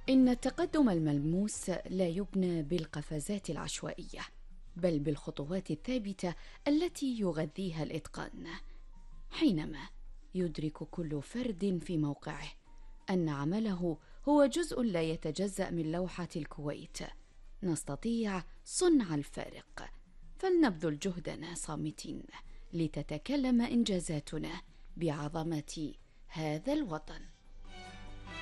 إن التقدم الملموس لا يبنى بالقفزات العشوائية، بل بالخطوات الثابتة التي يغذيها الإتقان. حينما يدرك كل فرد في موقعه أن عمله هو جزء لا يتجزأ من لوحة الكويت، نستطيع صنع الفارق. فلنبذل جهدنا صامتين لتتكلم إنجازاتنا بعظمة هذا الوطن.